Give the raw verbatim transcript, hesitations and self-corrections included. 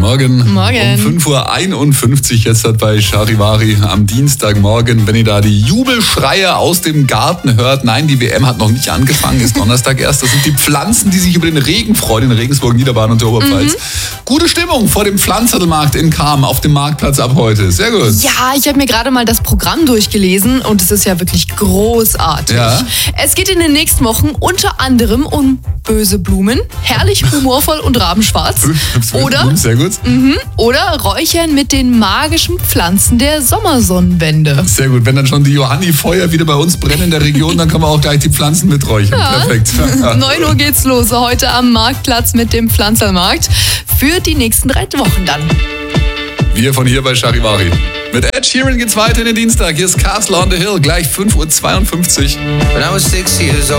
Morgen. Morgen. Um fünf Uhr einundfünfzig jetzt hat bei Charivari am Dienstagmorgen, wenn ihr da die Jubelschreie aus dem Garten hört. Nein, die W M hat noch nicht angefangen, ist Donnerstag erst. Das sind die Pflanzen, die sich über den Regen freuen in Regensburg, Niederbayern und der Oberpfalz. Mhm. Gute Stimmung vor dem Pflanzerlmarkt in Cham auf dem Marktplatz ab heute. Sehr gut. Ja, ich habe mir gerade mal das Programm durchgelesen und es ist ja wirklich großartig. Ja. Es geht in den nächsten Wochen unter anderem um böse Blumen, herrlich humorvoll und rabenschwarz. Oder, sehr gut. mh, oder Räuchern mit den magischen Pflanzen der Sommersonnenwende. Sehr gut. Wenn dann schon die Johanni-Feuer wieder bei uns brennen in der Region, dann kann man auch gleich die Pflanzen miträuchern. Ja. Perfekt. neun Uhr geht's los, heute am Marktplatz mit dem Pflanzerlmarkt. Für die nächsten drei Wochen dann. Wir von hier bei Charivari. Mit Ed Sheeran geht's weiter in den Dienstag. Hier ist Castle on the Hill, gleich fünf Uhr zweiundfünfzig. When I was six years old.